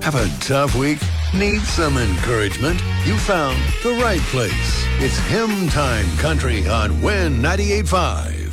Have a tough week? Need some encouragement? You found the right place. It's Hymn Time Country on Win 98.5.